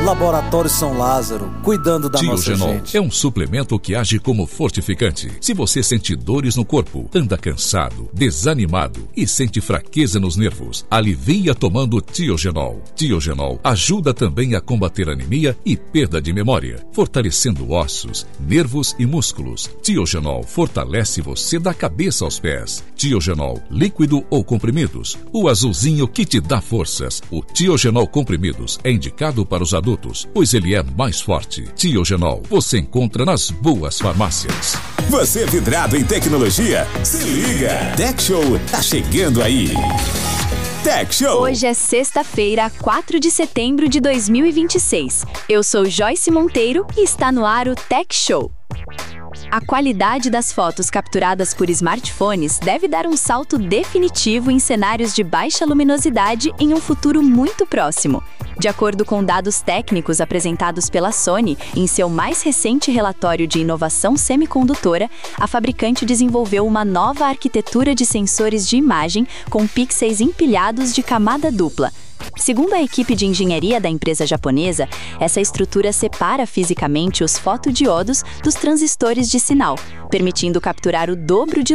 Laboratório São Lázaro, cuidando da nossa Tiogenol gente. é um suplemento que age como fortificante. Se você sente dores no corpo, anda cansado, desanimado e sente fraqueza nos nervos, alivia tomando Tiogenol. Tiogenol ajuda também a combater anemia e perda de memória, fortalecendo ossos, nervos e músculos. Tiogenol fortalece você da cabeça aos pés. Tiogenol, líquido ou comprimidos, o azulzinho que te dá forças. O Tiogenol comprimidos é indicado para os adultos, pois ele é mais forte. Tiogenol você encontra nas boas farmácias. Você é vidrado em tecnologia? Se liga! Tech Show tá chegando aí. Tech Show. Hoje é sexta-feira, 4 de setembro de 2026. Eu sou Joyce Monteiro e está no ar o Tech Show. A qualidade das fotos capturadas por smartphones deve dar um salto definitivo em cenários de baixa luminosidade em um futuro muito próximo. De acordo com dados técnicos apresentados pela Sony em seu mais recente relatório de inovação semicondutora, a fabricante desenvolveu uma nova arquitetura de sensores de imagem com pixels empilhados de camada dupla. Segundo a equipe de engenharia da empresa japonesa, essa estrutura separa fisicamente os fotodiodos dos transistores de sinal, permitindo capturar o dobro de